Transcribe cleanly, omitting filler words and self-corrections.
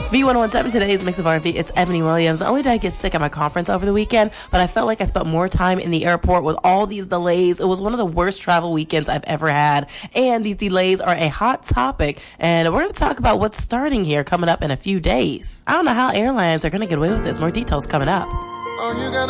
V1017, today's mix of R&B. It's Ebony Williams. Not only did I get sick at my conference over the weekend, but I felt like I spent more time in the airport with all these delays. It was one of the worst travel weekends I've ever had. And these delays are a hot topic. And we're going to talk about what's starting here coming up in a few days. I don't know how airlines are going to get away with this. More details coming up.